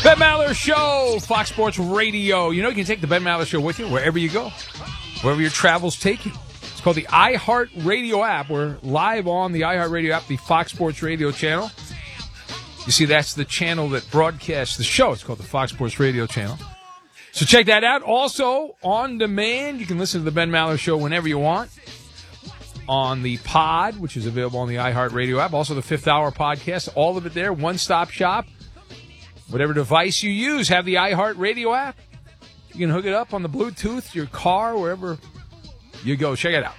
Ben Maller Show, Fox Sports Radio. You know, you can take the Ben Maller Show with you wherever you go, wherever your travels take you. It's called the iHeartRadio app. We're live on the iHeartRadio app, the Fox Sports Radio channel. You see, that's the channel that broadcasts the show. It's called the Fox Sports Radio channel. So check that out. Also, on demand, you can listen to the Ben Maller Show whenever you want on the pod, which is available on the iHeartRadio app. Also, the Fifth Hour podcast, all of it there, one-stop shop. Whatever device you use, have the iHeartRadio app. You can hook it up on the Bluetooth, your car, wherever you go. Check it out.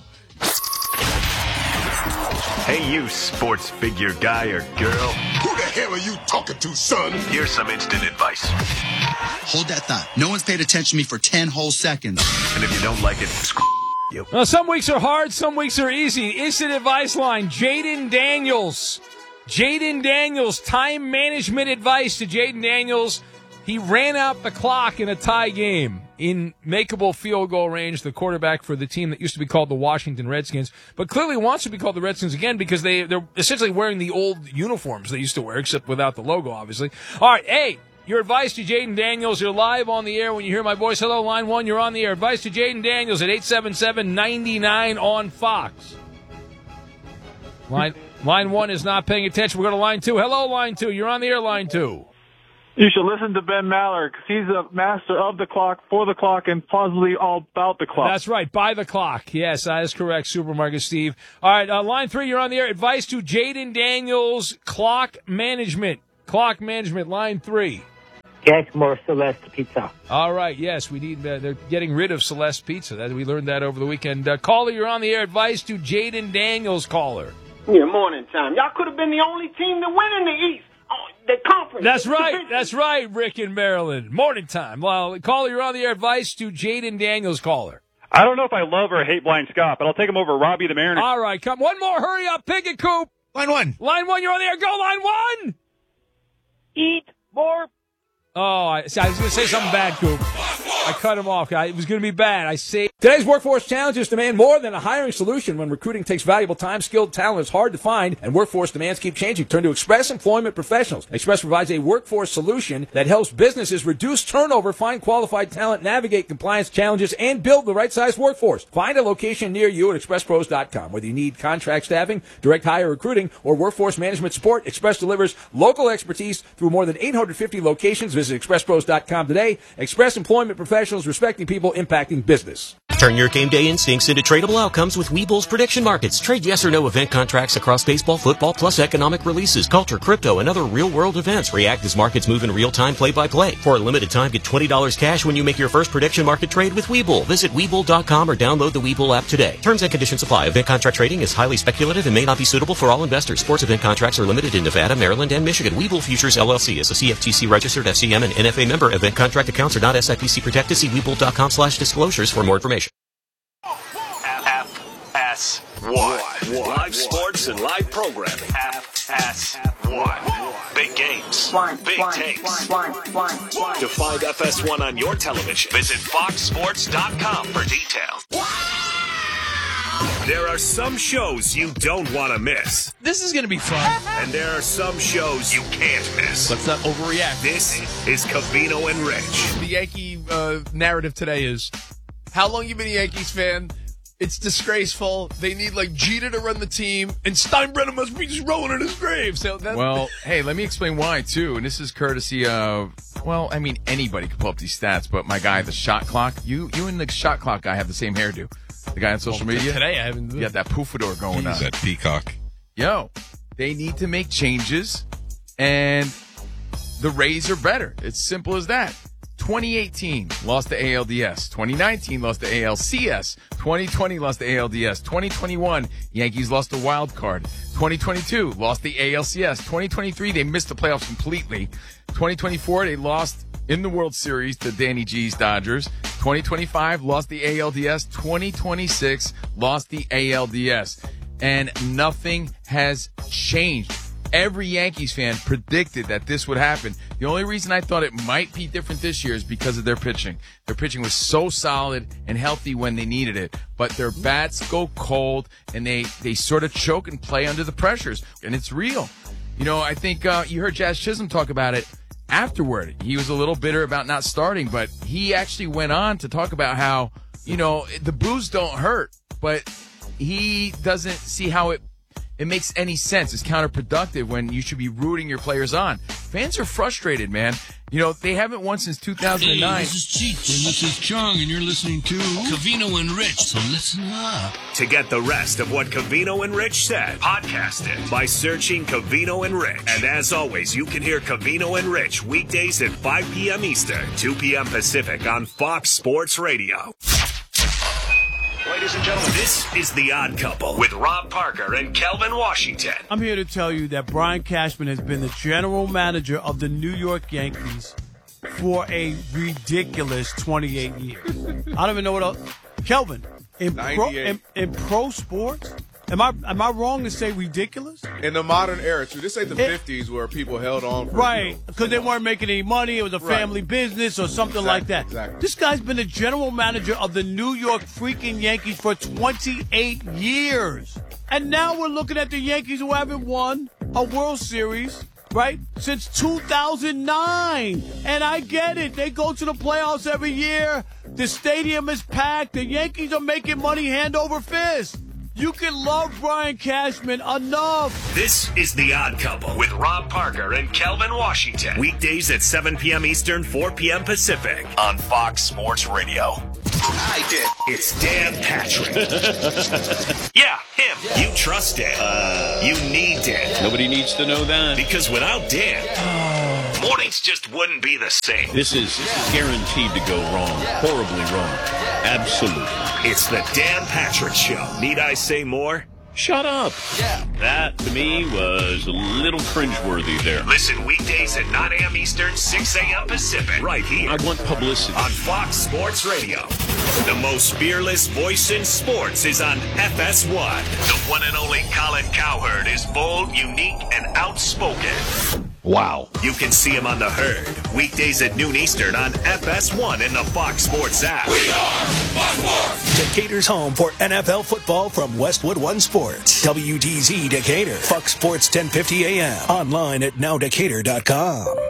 Hey, you sports figure guy or girl. Who the hell are you talking to, son? Here's some instant advice. Hold that thought. No one's paid attention to me for 10 whole seconds. And if you don't like it, screw you. Well, some weeks are hard, some weeks are easy. Instant advice line, Jaden Daniels. Jaden Daniels, time management advice to Jaden Daniels. He ran out the clock in a tie game in makeable field goal range, the quarterback for the team that used to be called the Washington Redskins, but clearly wants to be called the Redskins again because they're essentially wearing the old uniforms they used to wear, except without the logo, obviously. All right, hey, your advice to Jaden Daniels. You're live on the air when you hear my voice. Hello, line one, you're on the air. Advice to Jaden Daniels at 877-99 on Fox. Line one is not paying attention. We're going to line two. Hello, line two. You're on the air, line two. You should listen to Ben Maller because he's a master of the clock, for the clock, and possibly all about the clock. That's right. By the clock. Yes, that is correct, Supermarket Steve. All right, line three, you're on the air. Advice to Jaden Daniels, clock management. Clock management, line three. Get more Celeste pizza. All right, yes, we need. They're getting rid of Celeste Pizza. We learned that over the weekend. Caller, you're on the air. Advice to Jaden Daniels, caller. Yeah, morning time. Y'all could have been the only team to win in the East. The conference. That's right. That's right, Rick in Maryland. Morning time. Well, caller, you're on the air. Advice to Jaden Daniels, caller. I don't know if I love or hate Blind Scott, but I'll take him over Robbie the Mariner. All right, come. One more. Hurry up. Pig and Coop. Line one. Line one, you're on the air. Go, line one. Eat more. Oh, I was going to say something bad, Coop. I cut him off. It was going to be bad. I say today's workforce challenges demand more than a hiring solution. When recruiting takes valuable time, skilled talent is hard to find, and workforce demands keep changing. Turn to Express Employment Professionals. Express provides a workforce solution that helps businesses reduce turnover, find qualified talent, navigate compliance challenges, and build the right-sized workforce. Find a location near you at expresspros.com. Whether you need contract staffing, direct hire recruiting, or workforce management support, Express delivers local expertise through more than 850 locations. Visit expresspros.com today. Express Employment Professionals, respecting people, impacting business. Turn your game day instincts into tradable outcomes with Webull's prediction markets. Trade yes or no event contracts across baseball, football, plus economic releases, culture, crypto, and other real-world events. React as markets move in real time, play-by-play. For a limited time, get $20 cash when you make your first prediction market trade with Webull. Visit Webull.com or download the Webull app today. Terms and conditions apply. Event contract trading is highly speculative and may not be suitable for all investors. Sports event contracts are limited in Nevada, Maryland, and Michigan. Webull Futures LLC is a CFTC registered FCM and NFA member. Event contract accounts are not SIPC protected. See Webull.com/disclosures for more information. FS1. Live sports and live programming. FS1. Big games. Big takes. To find FS1 on your television, visit foxsports.com for details. There are some shows you don't want to miss. This is going to be fun. And there are some shows you can't miss. Let's not overreact. This is Covino and Rich. The Yankee narrative today is, how long you been a Yankees fan? It's disgraceful. They need, Jeter to run the team, and Steinbrenner must be just rolling in his grave. Well, hey, let me explain why, too. And this is courtesy of, anybody could pull up these stats, but my guy, the shot clock, you and the shot clock guy have the same hairdo. The guy on social media. Today I haven't. You got that poofador going on. That peacock. Yo, they need to make changes, and the Rays are better. It's simple as that. 2018 lost to ALDS. 2019 lost to ALCS. 2020 lost to ALDS. 2021 Yankees lost the wild card. 2022 lost the ALCS. 2023 they missed the playoffs completely. 2024 they lost in the World Series to Danny G's Dodgers. 2025 lost the ALDS. 2026 lost the ALDS. And nothing has changed. Every Yankees fan predicted that this would happen. The only reason I thought it might be different this year is because of their pitching. Their pitching was so solid and healthy when they needed it, but their bats go cold and they sort of choke and play under the pressures, and it's real. I think you heard Jazz Chisholm talk about it. afterward. He was a little bitter about not starting, but he actually went on to talk about how, the boos don't hurt, but he doesn't see how it makes any sense. It's counterproductive when you should be rooting your players on. Fans are frustrated, man. They haven't won since 2009. Hey, this is Cheech, and this is Chung, and you're listening to Covino and Rich, so listen up. To get the rest of what Covino and Rich said, podcast it by searching Covino and Rich. And as always, you can hear Covino and Rich weekdays at 5 p.m. Eastern, 2 p.m. Pacific on Fox Sports Radio. Ladies and gentlemen, this is The Odd Couple with Rob Parker and Kelvin Washington. I'm here to tell you that Brian Cashman has been the general manager of the New York Yankees for a ridiculous 28 years. I don't even know what else. Kelvin, in pro sports, am I wrong to say ridiculous? In the modern era, too. This ain't the 50s where people held on for right, because they weren't making any money. It was a family business or something like that. Exactly. This guy's been the general manager of the New York freaking Yankees for 28 years. And now we're looking at the Yankees who haven't won a World Series, right, since 2009. And I get it. They go to the playoffs every year. The stadium is packed. The Yankees are making money hand over fist. You can love Brian Cashman enough. This is The Odd Couple with Rob Parker and Kelvin Washington. Weekdays at 7 p.m. Eastern, 4 p.m. Pacific on Fox Sports Radio. I did. It's Dan Patrick. Yeah, him. You trust Dan. You need Dan. Nobody needs to know that. Because without Dan, mornings just wouldn't be the same. This is guaranteed to go wrong. Horribly wrong. Absolutely. It's the Dan Patrick Show. Need I say more? Shut up. Yeah. That, to me, was a little cringeworthy there. Listen weekdays at 9 a.m. Eastern, 6 a.m. Pacific. Right here. I want publicity. On Fox Sports Radio. The most fearless voice in sports is on FS1. The one and only Colin Cowherd is bold, unique, and outspoken. Wow. You can see him on The Herd. Weekdays at noon Eastern on FS1 in the Fox Sports app. We are Fox Sports. Decatur's home for NFL football from Westwood One Sports. WDZ Decatur. Fox Sports 1050 AM. Online at nowdecatur.com.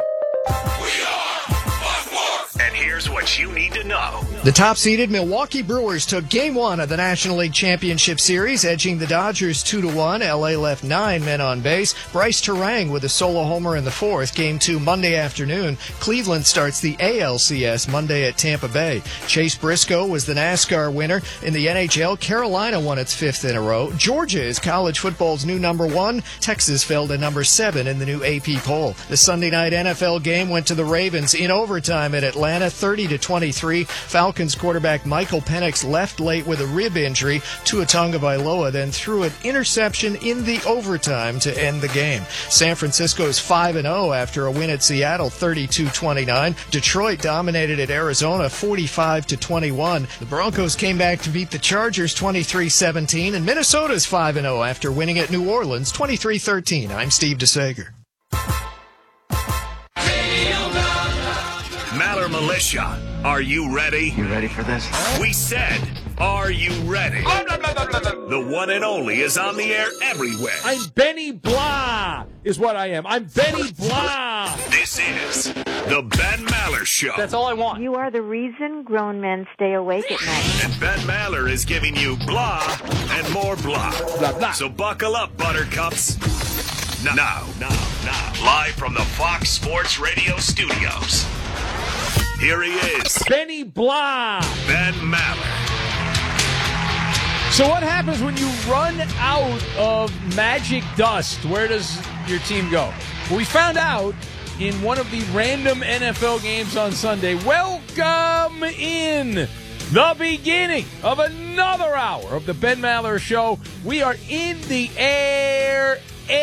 And here's what you need to know. The top-seeded Milwaukee Brewers took Game 1 of the National League Championship Series, edging the Dodgers 2-1. L.A. left 9 men on base. Bryce Terang with a solo homer in the fourth. Game 2 Monday afternoon. Cleveland starts the ALCS Monday at Tampa Bay. Chase Briscoe was the NASCAR winner. In the NHL, Carolina won its 5th in a row. Georgia is college football's new number 1. Texas fell to number 7 in the new AP poll. The Sunday night NFL game went to the Ravens in overtime at Atlanta, 30-23. Falcons quarterback Michael Penix left late with a rib injury. Tua Tagovailoa then threw an interception in the overtime to end the game. San Francisco's 5-0 after a win at Seattle, 32-29. Detroit dominated at Arizona, 45-21. The Broncos came back to beat the Chargers, 23-17. And Minnesota's 5-0 after winning at New Orleans, 23-13. I'm Steve DeSager. Maller Militia, are you ready? You ready for this? We said, are you ready? The one and only is on the air everywhere. I'm Benny Blah, is what I am. I'm Benny Blah. This is the Ben Maller Show. That's all I want. You are the reason grown men stay awake at night. And Ben Maller is giving you blah and more blah. Blah, blah. So buckle up, buttercups. Now, live from the Fox Sports Radio studios. Here he is. Benny Blah. Ben Maller. So what happens when you run out of magic dust? Where does your team go? Well, we found out in one of the random NFL games on Sunday. Welcome in the beginning of another hour of the Ben Maller Show. We are in the air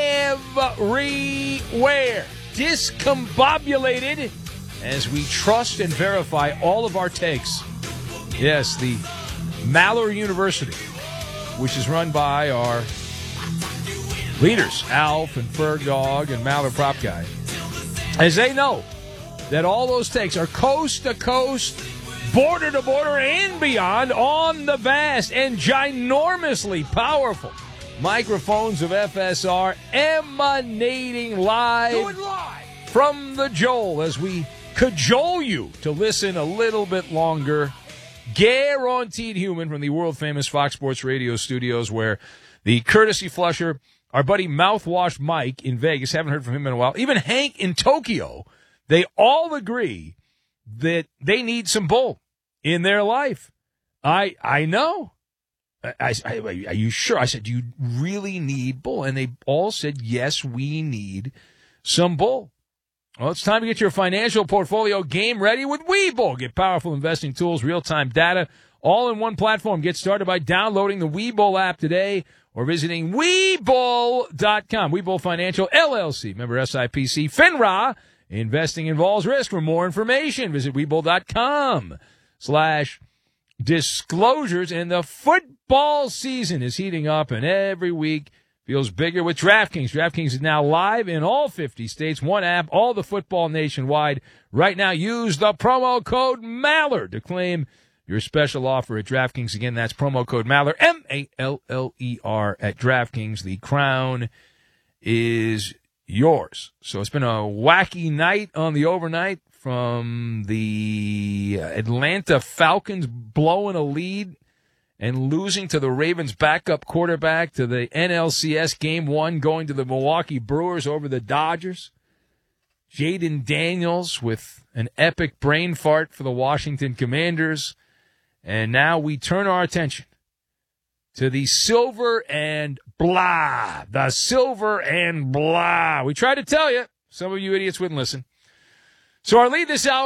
everywhere. Discombobulated as we trust and verify all of our takes. Yes, the Maller University, which is run by our leaders, Alf and Ferg Dog and Maller Prop Guy, as they know that all those takes are coast to coast, border to border, and beyond on the vast and ginormously powerful microphones of FSR, emanating live. Do it live. from the Joel as we cajole you to listen a little bit longer. Guaranteed human from the world-famous Fox Sports Radio studios, where the courtesy flusher, our buddy Mouthwash Mike in Vegas, haven't heard from him in a while. Even Hank in Tokyo, they all agree that they need some bull in their life. I know. Are you sure? I said, do you really need bull? And they all said, yes, we need some bull. Well, it's time to get your financial portfolio game ready with Webull. Get powerful investing tools, real-time data, all in one platform. Get started by downloading the Webull app today or visiting Webull.com. Webull Financial, LLC, member SIPC, FINRA. Investing involves risk. For more information, visit Webull.com/disclosures. And the football season is heating up, and every week feels bigger with DraftKings. DraftKings is now live in all 50 states. One app, all the football nationwide. Right now, use the promo code Maller to claim your special offer at DraftKings. Again, that's promo code Maller, M-A-L-L-E-R at DraftKings. The crown is yours. So it's been a wacky night on the overnight, from the Atlanta Falcons blowing a lead and losing to the Ravens' backup quarterback, to the NLCS Game 1 going to the Milwaukee Brewers over the Dodgers. Jaden Daniels with an epic brain fart for the Washington Commanders. And now we turn our attention to the silver and blah. The silver and blah. We tried to tell you. Some of you idiots wouldn't listen. So our lead this hour